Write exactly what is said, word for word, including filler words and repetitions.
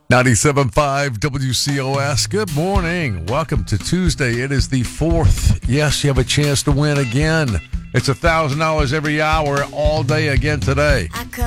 ninety-seven point five W C O S. Good morning. Welcome to Tuesday. It is the fourth. Yes, you have a chance to win again. It's one thousand dollars every hour, all day again today.